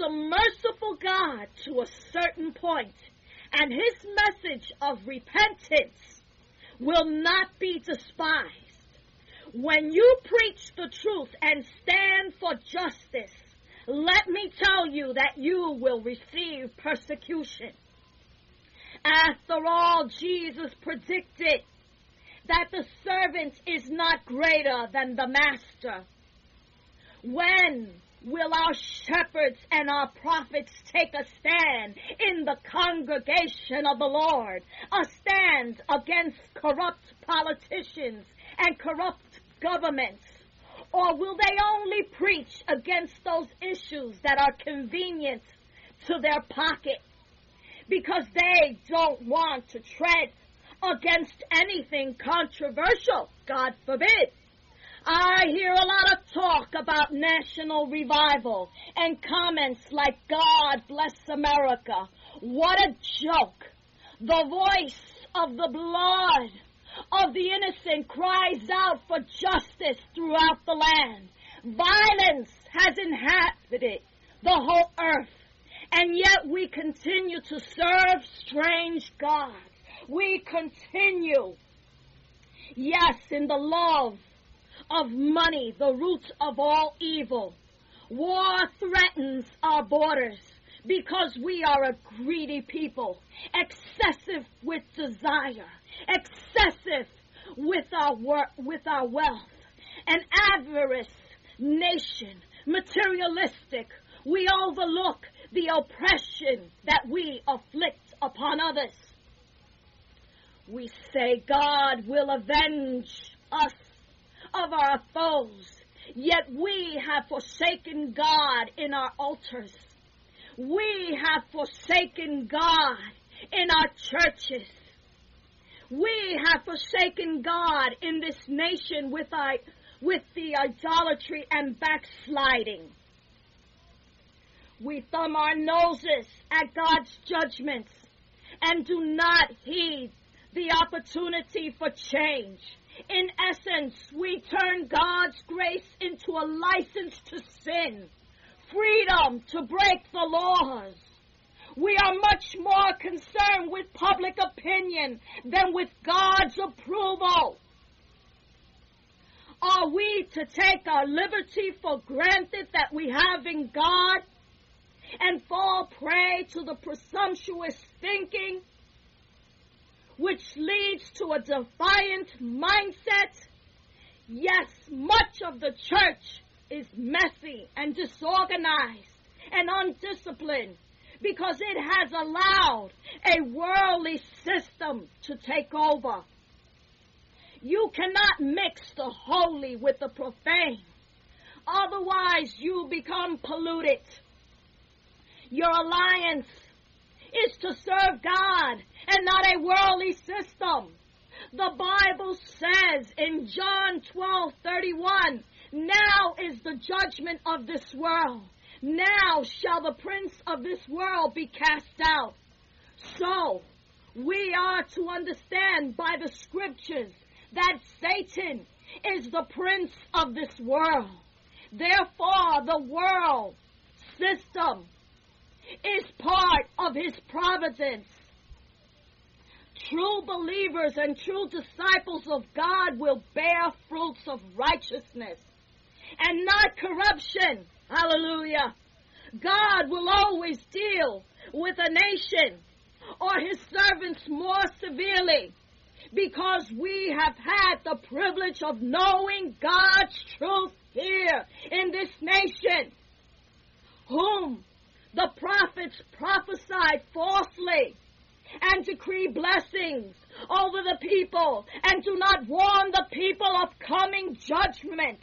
a merciful God to a certain point, and his message of repentance will not be despised. When you preach the truth and stand for justice, let me tell you that you will receive persecution. After all, Jesus predicted that the servant is not greater than the master. When will our shepherds and our prophets take a stand in the congregation of the Lord, a stand against corrupt politicians and corrupt governments? Or will they only preach against those issues that are convenient to their pocket because they don't want to tread against anything controversial? God forbid. I hear a lot of talk about national revival and comments like, God bless America. What a joke. The voice of the blood of the innocent cries out for justice throughout the land. Violence has inhabited the whole earth, and yet we continue to serve strange gods. We continue, yes, in the love of money, the root of all evil. War threatens our borders because we are a greedy people, excessive with desire, excessive with our wealth, an avarice nation, materialistic. We overlook the oppression that we afflict upon others. We say God will avenge us of our foes, yet we have forsaken God in our altars. We have forsaken God in our churches. We have forsaken God in this nation with the idolatry and backsliding. We thumb our noses at God's judgments and do not heed the opportunity for change. In essence, we turn God's grace into a license to sin, freedom to break the laws. We are much more concerned with public opinion than with God's approval. Are we to take our liberty for granted that we have in God and fall prey to the presumptuous thinking which leads to a defiant mindset? Yes, much of the church is messy and disorganized and undisciplined because it has allowed a worldly system to take over. You cannot mix the holy with the profane. Otherwise, you become polluted. Your alliance is to serve God and not a worldly system. The Bible says in John 12:31, now is the judgment of this world. Now shall the prince of this world be cast out. So, we are to understand by the scriptures that Satan is the prince of this world. Therefore, the world system is part of his providence. True believers and true disciples of God will bear fruits of righteousness and not corruption. Hallelujah. God will always deal with a nation or his servants more severely because we have had the privilege of knowing God's truth here in this nation, whom the prophets prophesied falsely and decree blessings over the people and do not warn the people of coming judgment.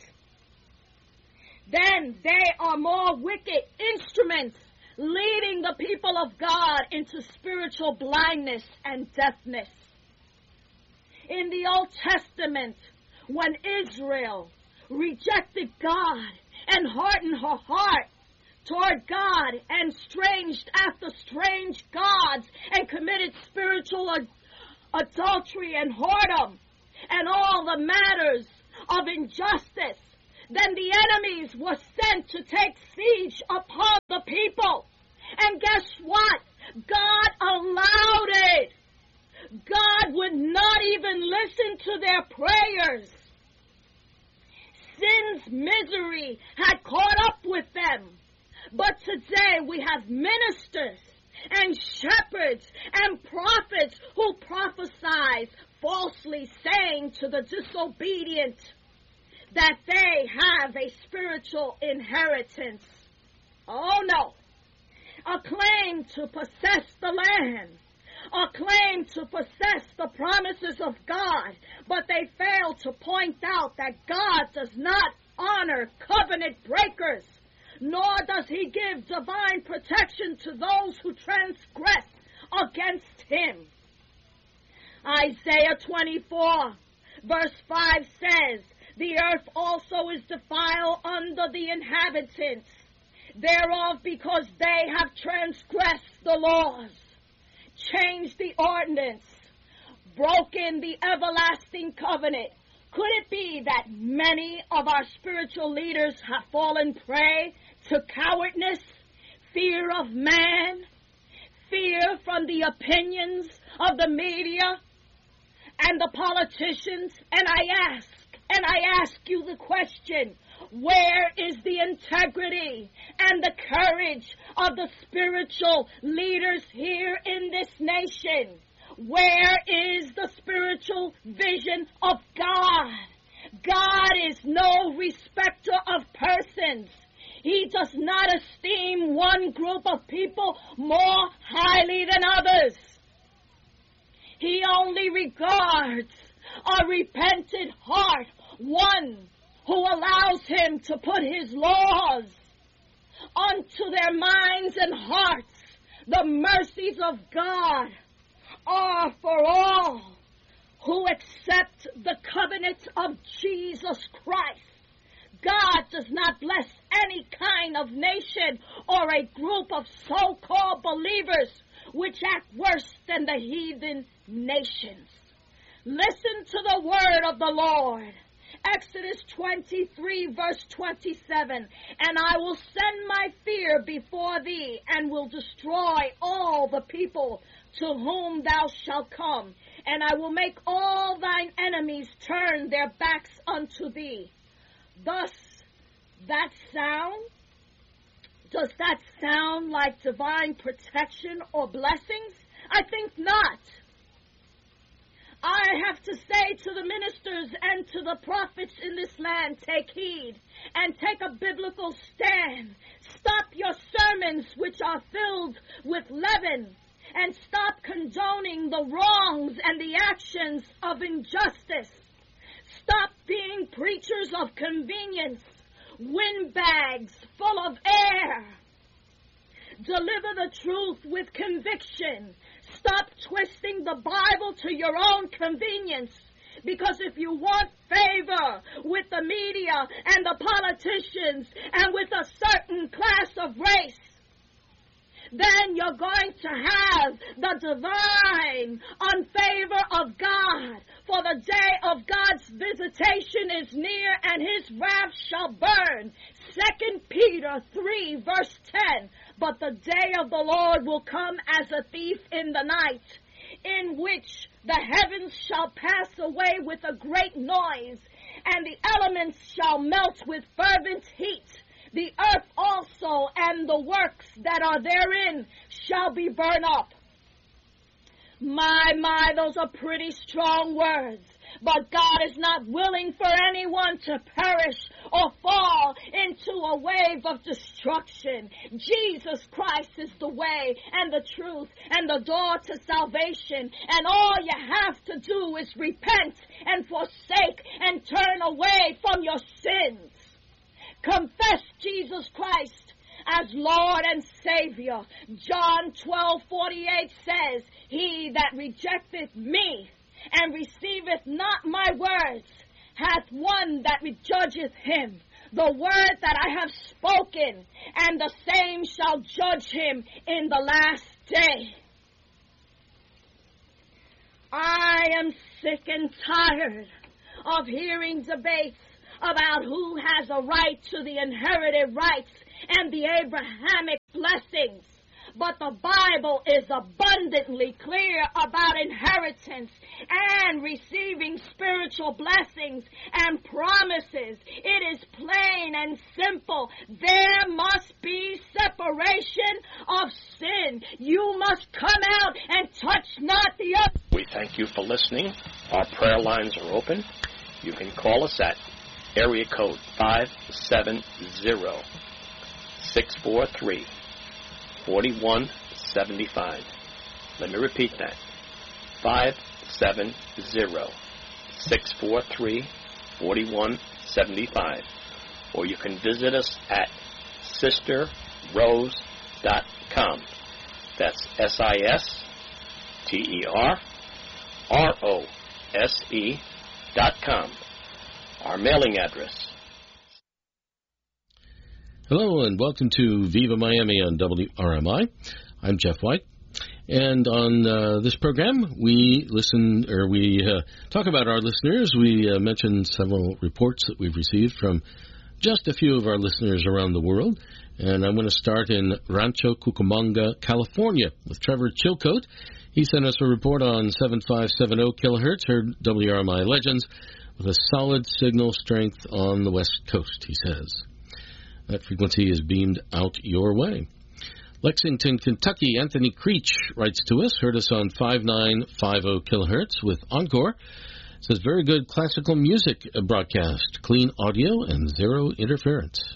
Then they are more wicked instruments leading the people of God into spiritual blindness and deafness. In the Old Testament, when Israel rejected God and hardened her heart toward God and stranged after strange gods and committed spiritual adultery and whoredom and all the matters of injustice, then the enemies were sent to take siege upon the people. But today we have ministers and shepherds and prophets who prophesy falsely, saying to the disobedient that they have a spiritual inheritance. Oh no. A claim to possess the land. A claim to possess the promises of God. But they fail to point out that God does not honor covenant breakers, nor does he give divine protection to those who transgress against him. Isaiah 24, verse 5 says, the earth also is defiled under the inhabitants thereof, because they have transgressed the laws, changed the ordinance, broken the everlasting covenant. Could it be that many of our spiritual leaders have fallen prey to cowardness, fear of man, fear from the opinions of the media and the politicians? And I ask you the question, where is the integrity and the courage of the spiritual leaders here in this nation? Where is the spiritual vision of God? God is no respecter of persons. He does not esteem one group of people more highly than others. He only regards a repentant heart, one who allows him to put his laws unto their minds and hearts. The mercies of God are for all who accept the covenant of Jesus Christ. God does not bless any kind of nation or a group of so-called believers which act worse than the heathen nations. Listen to the word of the Lord. Exodus 23, verse 27, and I will send my fear before thee, and will destroy all the people to whom thou shalt come, and I will make all thine enemies turn their backs unto thee. Thus, does that sound like divine protection or blessings? I think not. I have to say to the ministers and to the prophets in this land, take heed and take a biblical stand. Stop your sermons which are filled with leaven, and stop condoning the wrongs and the actions of injustice. Stop being preachers of convenience, windbags full of air. Deliver the truth with conviction. Stop twisting the Bible to your own convenience. Because if you want favor with the media and the politicians and with a certain class of race, then you're going to have the divine unfavor of God. For the day of God's visitation is near, and his wrath shall burn. 2 Peter 3, verse 10. But the day of the Lord will come as a thief in the night, in which the heavens shall pass away with a great noise, and the elements shall melt with fervent heat. The earth also and the works that are therein shall be burned up. My, those are pretty strong words. But God is not willing for anyone to perish or fall into a wave of destruction. Jesus Christ is the way and the truth and the door to salvation. And all you have to do is repent and forsake and turn away from your sins. Confess Jesus Christ as Lord and Savior. John 12:48 says, he that rejecteth me and receiveth not my words hath one that judgeth him. The word that I have spoken, and the same shall judge him in the last day. I am sick and tired of hearing debates about who has a right to the inherited rights and the Abrahamic blessings. But the Bible is abundantly clear about inheritance and receiving spiritual blessings and promises. It is plain and simple. There must be separation. You must come out and touch not the earth. We thank you for listening. Our prayer lines are open. You can call us at area code 570-643-4175. Let me repeat that. 570-643-4175. Or you can visit us at sisterrose.com. That's sisterrose.com. Our mailing address. Hello and welcome to Viva Miami on WRMI. I'm Jeff White. And on this program, we talk about our listeners. We mention several reports that we've received from just a few of our listeners around the world. And I'm going to start in Rancho Cucamonga, California, with Trevor Chilcote. He sent us a report on 7570 kilohertz, heard WRMI Legends, with a solid signal strength on the west coast, he says. That frequency is beamed out your way. Lexington, Kentucky, Anthony Creech writes to us, heard us on 5950 kilohertz with Encore. Says, very good classical music broadcast, clean audio and zero interference.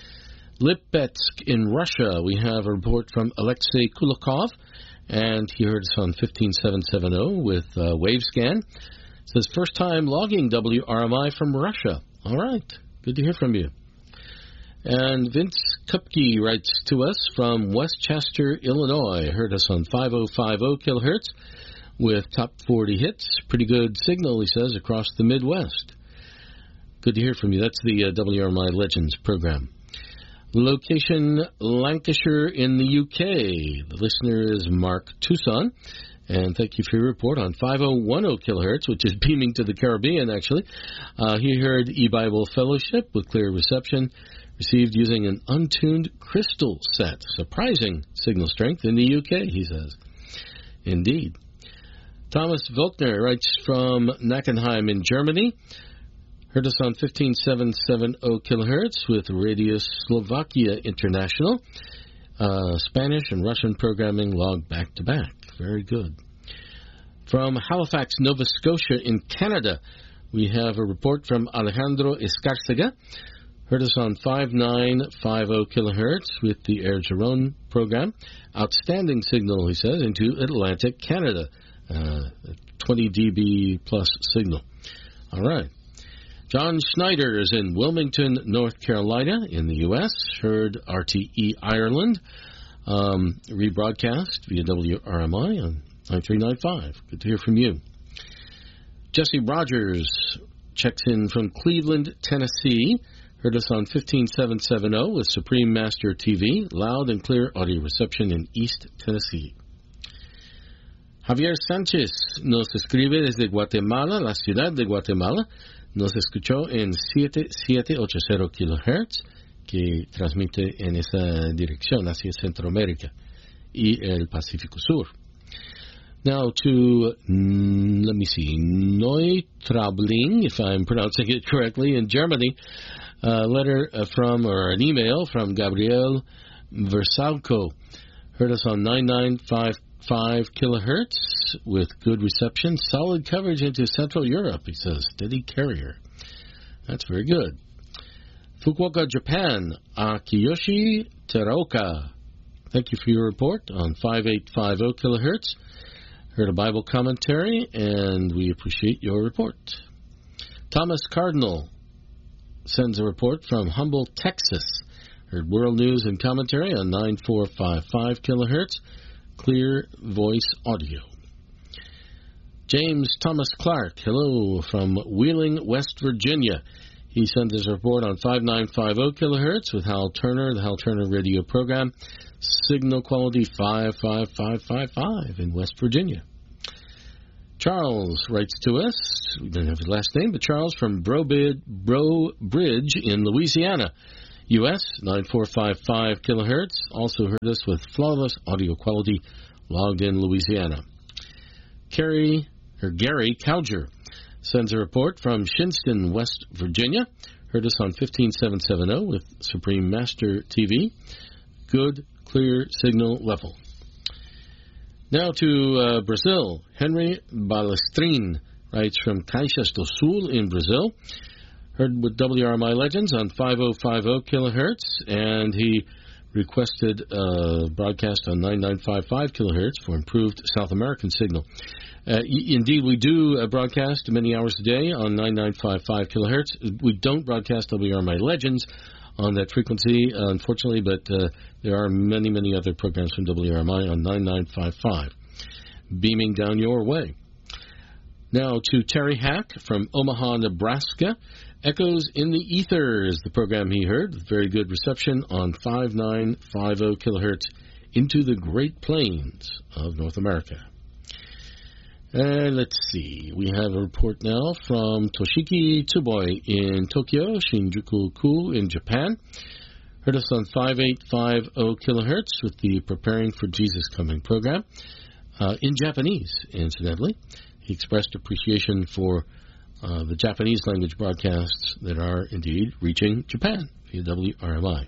Lipetsk in Russia, we have a report from Alexei Kulikov, and he heard us on 15770 with Wavescan. Says, first time logging WRMI from Russia. All right, good to hear from you. And Vince Kupke writes to us from Westchester, Illinois. Heard us on 5050 kilohertz with top 40 hits. Pretty good signal, he says, across the Midwest. Good to hear from you. That's the WRMI Legends program. Location, Lancashire in the UK. The listener is Mark Tucson. And thank you for your report on 5010 kilohertz, which is beaming to the Caribbean, actually. He heard E-Bible Fellowship with clear reception, received using an untuned crystal set. Surprising signal strength in the UK, he says. Indeed. Thomas Volkner writes from Nackenheim in Germany. Heard us on 15770 kilohertz with Radio Slovakia International. Spanish and Russian programming logged back to back. Very good. From Halifax, Nova Scotia in Canada, we have a report from Alejandro Escarcega. Heard us on 5950 kilohertz with the Air Giron program. Outstanding signal, he says, into Atlantic Canada. 20 dB plus signal. All right. John Schneider is in Wilmington, North Carolina in the U.S. Heard RTE Ireland rebroadcast via WRMI on 9395. Good to hear from you. Jesse Rogers checks in from Cleveland, Tennessee. Heard us on 15770 with Supreme Master TV. Loud and clear audio reception in East Tennessee. Javier Sánchez nos escribe desde Guatemala, la ciudad de Guatemala. Nos escuchó en 7780 kilohertz, que transmite en esa dirección hacia Centroamérica y el Pacífico Sur. Now to, Neutraubling, if I'm pronouncing it correctly, in Germany. Letter an email from Gabriel Versalco. Heard us on 9955 kilohertz with good reception. Solid coverage into Central Europe, he says. Steady carrier. That's very good. Fukuoka, Japan. Akiyoshi Teraoka. Thank you for your report on 5850 kilohertz. Heard a Bible commentary, and we appreciate your report. Thomas Cardinal sends a report from Humble, Texas. Heard world news and commentary on 9455 kilohertz. Clear voice audio. James Thomas Clark, hello, from Wheeling, West Virginia. He sends his report on 5950 kilohertz with Hal Turner, the Hal Turner radio program. Signal quality 55555 in West Virginia. Charles writes to us, we don't have his last name, but Charles from Breaux Bridge in Louisiana, U.S., 9455 kilohertz. Also heard us with flawless audio quality, logged in Louisiana. Gary Cowger sends a report from Shinston, West Virginia. Heard us on 15770 with Supreme Master TV. Good, clear signal level. Now to Brazil. Henry Balestrin writes from Caxias do Sul in Brazil. Heard with WRMI Legends on 5050 kilohertz, and he requested a broadcast on 9955 kilohertz for improved South American signal. Indeed, we do broadcast many hours a day on 9955 kilohertz. We don't broadcast WRMI Legends on that frequency, unfortunately, but there are many, many other programs from WRMI on 9955 beaming down your way. Now to Terry Hack from Omaha, Nebraska. Echoes in the Ether is the program he heard. Very good reception on 5950 kilohertz into the Great Plains of North America. And let's see. We have a report now from Toshiki Tsuboi in Tokyo, Shinjuku-ku in Japan. Heard us on 5850 kilohertz with the Preparing for Jesus Coming program. In Japanese, incidentally. He expressed appreciation for the Japanese language broadcasts that are indeed reaching Japan via WRMI.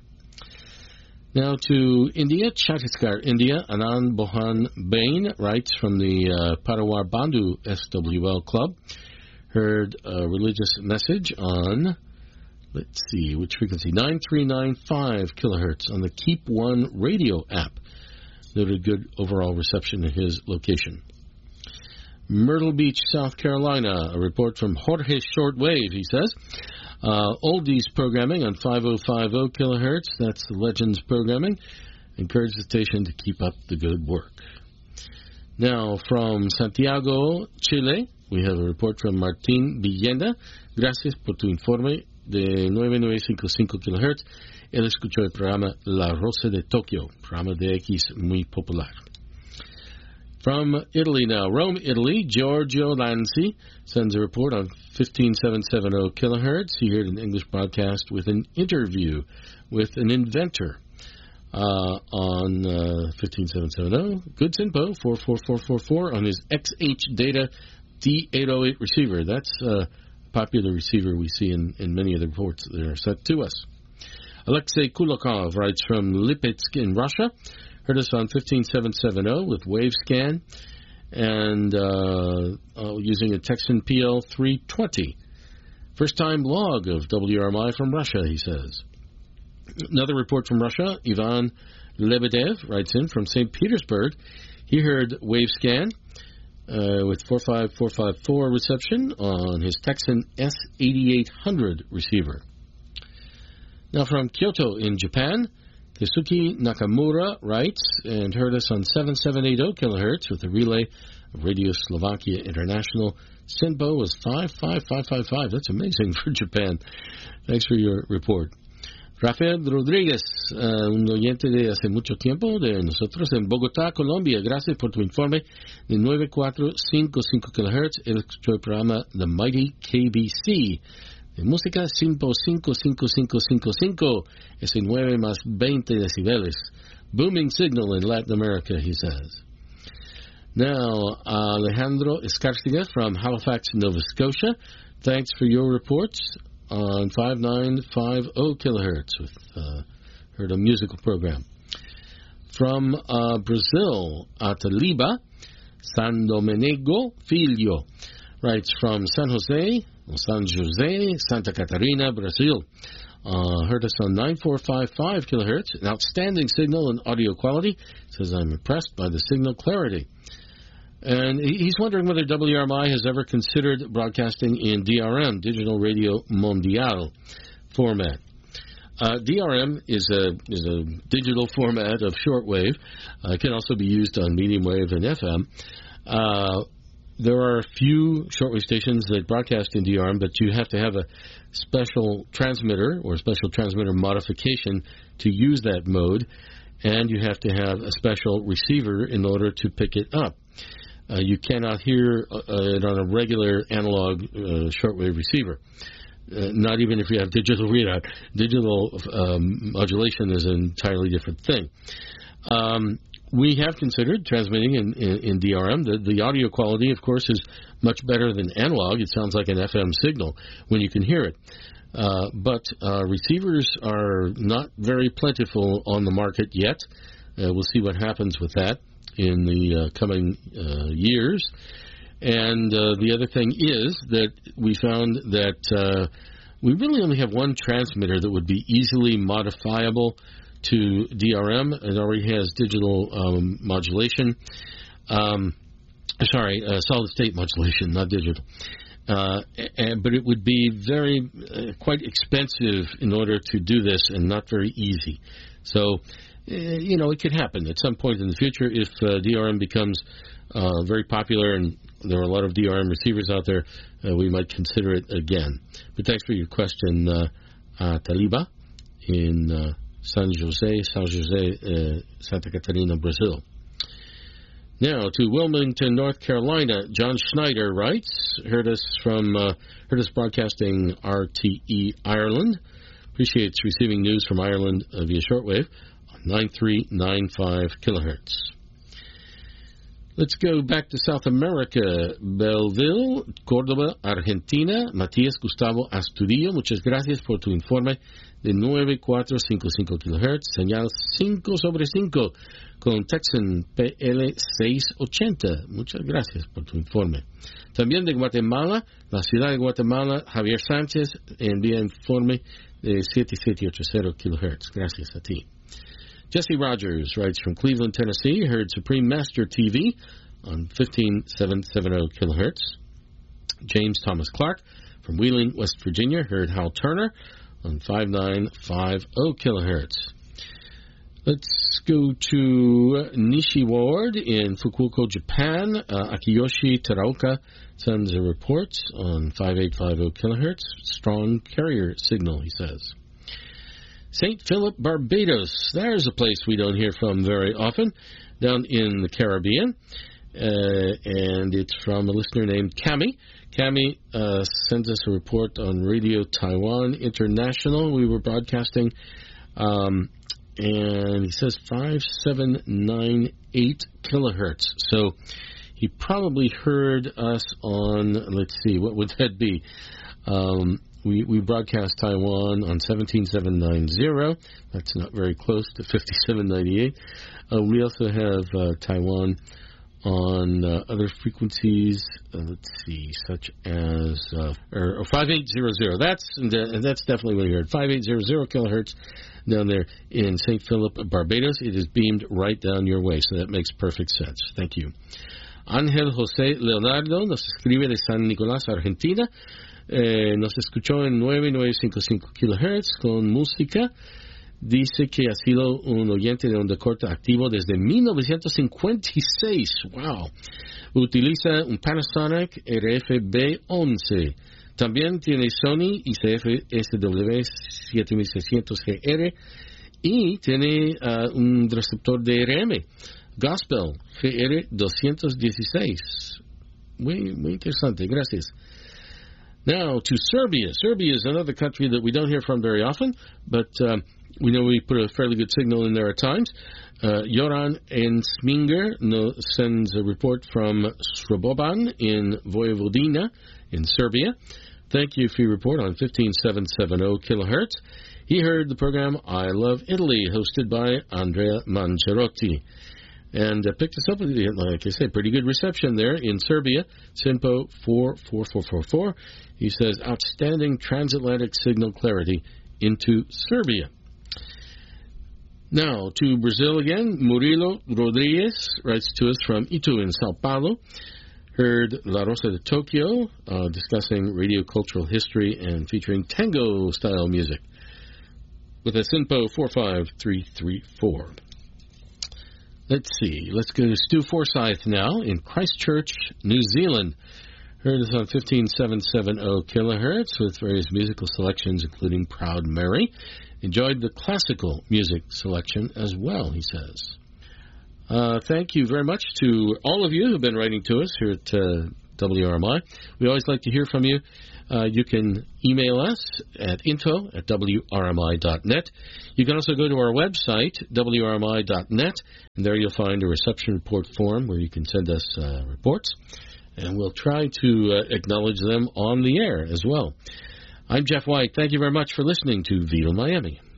Now to India, Chhattisgarh, India. Anand Bohan Bain writes from the Parawar Bandhu SWL Club. Heard a religious message on, let's see, which frequency? 9395 kilohertz on the Keep One radio app. Noted good overall reception in his location. Myrtle Beach, South Carolina, a report from Jorge Shortwave, he says. Oldies programming on 5050 kilohertz, that's the Legends programming. Encourage the station to keep up the good work. Now, from Santiago, Chile, we have a report from Martín Villenda. Gracias por tu informe de 9955 kilohertz. Él escuchó el programa La Rosa de Tokio, programa de X muy popular. From Italy now, Rome, Italy, Giorgio Lanzi sends a report on 15770 kilohertz. He heard an English broadcast with an interview with an inventor on 15770. Good Sinpo, 44444 on his XH Data D808 receiver. That's a popular receiver we see in many of the reports that are sent to us. Alexei Kulakov writes from Lipetsk in Russia. Heard us on 15770 with Wavescan and using a Texan PL320. First time log of WRMI from Russia, he says. Another report from Russia, Ivan Lebedev writes in from St. Petersburg. He heard Wavescan with 45454 reception on his Texan S8800 receiver. Now from Kyoto in Japan, Keisuke Nakamura writes and heard us on 7780 kilohertz with a relay of Radio Slovakia International. SINPO was 55555. That's amazing for Japan. Thanks for your report. Rafael Rodríguez, un oyente de hace mucho tiempo de nosotros en Bogotá, Colombia. Gracias por tu informe de 9455 kilohertz. Él escuchó el programa The Mighty KBC. De música 55555, ese 9 más 20 decibeles. Booming signal in Latin America, he says. Now, Alejandro Escarcega from Halifax, Nova Scotia. Thanks for your reports on 5950 kilohertz with heard a musical program. From Brazil, Ataliba, San Domenico Filho writes from San Jose, Santa Catarina, Brazil. Heard us on 9455 kilohertz, an outstanding signal and audio quality. Says, I'm impressed by the signal clarity. And he's wondering whether WRMI has ever considered broadcasting in DRM, Digital Radio Mondial format. DRM is a digital format of shortwave. It can also be used on medium wave and FM. There are a few shortwave stations that broadcast in DRM, but you have to have a special transmitter or special transmitter modification to use that mode, and you have to have a special receiver in order to pick it up. You cannot hear it on a regular analog shortwave receiver, not even if you have digital readout. Digital modulation is an entirely different thing. We have considered transmitting in DRM. The audio quality, of course, is much better than analog. It sounds like an FM signal when you can hear it. But receivers are not very plentiful on the market yet. We'll see what happens with that. in the coming years. And the other thing is that we found that we really only have one transmitter that would be easily modifiable to DRM. It already has digital modulation. Solid state modulation, not digital. But it would be quite expensive in order to do this, and not very easy. So, it could happen at some point in the future if DRM becomes very popular, and there are a lot of DRM receivers out there. We might consider it again. But thanks for your question, Taliba, in San Jose, Santa Catarina, Brazil. Now to Wilmington, North Carolina. John Schneider writes, heard us broadcasting RTE Ireland. Appreciates receiving news from Ireland via shortwave on 9395 kilohertz. Let's go back to South America. Belleville, Córdoba, Argentina. Matías Gustavo Astudillo, muchas gracias por tu informe de 9455 kHz, señal 5/5 con Texan PL680. Muchas gracias por tu informe. También de Guatemala, la ciudad de Guatemala, Javier Sánchez envía informe de 7780 kHz. Gracias a ti. Jesse Rogers writes from Cleveland, Tennessee, heard Supreme Master TV on 15770 kHz. James Thomas Clark from Wheeling, West Virginia, heard Hal Turner on 5950 kHz. Let's go to Nishi Ward in Fukuoka, Japan. Akiyoshi Teraoka sends a report on 5850 kHz. Strong carrier signal, he says. St. Philip, Barbados. There's a place we don't hear from very often, down in the Caribbean. And it's from a listener named Cami. Cami sends us a report on Radio Taiwan International. We were broadcasting, and he says 5798 kilohertz. So he probably heard us on, let's see, what would that be? We broadcast Taiwan on 17790. That's not very close to 5798. We also have Taiwan on other frequencies, let's see, such as 5800. That's definitely what you heard. 5800 kilohertz down there in St. Philip, Barbados. It is beamed right down your way, so that makes perfect sense. Thank you. Ángel José Leonardo nos escribe de San Nicolás, Argentina. Nos escuchó en 9955 kHz con música. Dice que ha sido un oyente de onda corta activo desde 1956. Wow. Utiliza un Panasonic RFB11. También tiene Sony ICF SW7600GR y tiene un receptor DRM Gospel GR216. Muy interesante. Gracias. Now to Serbia. Serbia is another country that we don't hear from very often, but we know we put a fairly good signal in there at times. Joran Ensminger sends a report from Sroboban in Vojvodina in Serbia. Thank you for your report on 15770 kilohertz. He heard the program I Love Italy, hosted by Andrea Mangerotti. And picked us up with, like I said, pretty good reception there in Serbia. Simpo 44444. He says, outstanding transatlantic signal clarity into Serbia. Now to Brazil again. Murilo Rodriguez writes to us from Itu in Sao Paulo. Heard La Rosa de Tokyo discussing radio cultural history and featuring tango-style music with a SINPO 45334. Let's see. Let's go to Stu Forsyth now in Christchurch, New Zealand. Heard us on 15770 kilohertz with various musical selections, including Proud Mary. Enjoyed the classical music selection as well, he says. Thank you very much to all of you who've been writing to us here at WRMI. We always like to hear from you. You can email us at info@wrmi.net. You can also go to our website, wrmi.net, and there you'll find a reception report form where you can send us reports, and we'll try to acknowledge them on the air as well. I'm Jeff White. Thank you very much for listening to Viva Miami.